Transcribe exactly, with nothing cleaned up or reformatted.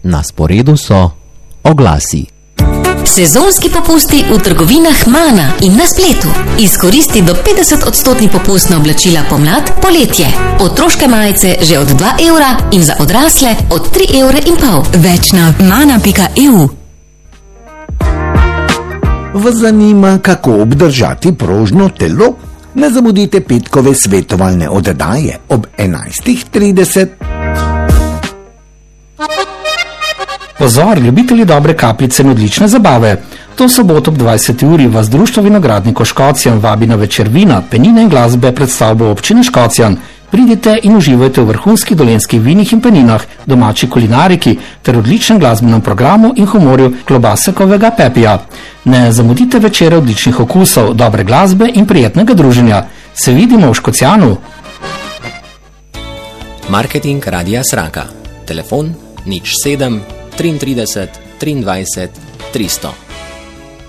Na sporedu so oglasi. Sezonski popusti v trgovinah Mana in na spletu. Izkoristi do petdeset odstotni popust na oblačila pomlad, poletje. Otroške majice že od dva evra in za odrasle od tri evre in pol. Več na mana pika e u. Vas zanima, kako obdržati prožno telo? Ne zamudite petkove svetovalne oddaje ob enajstih trideset. Pozor, ljubitelji dobre kapljice in odlične zabave. To soboto ob dvajseti uri vas Društvo vinogradnikov Škocjan vabi na večer vina, penine in glasbe predstavbo občine Škocjan. Pridite in uživajte v vrhunskih dolenjskih vinih in peninah, domači kulinariki ter odličnem glasbenem programu in humorju Klobasekovega Pepija. Ne zamudite večera odličnih okusov, dobre glasbe in prijetnega druženja. Se vidimo v Škocjanu. Marketing Radia Sraka. Telefon nič sedem trideset, triindvajset, tristo.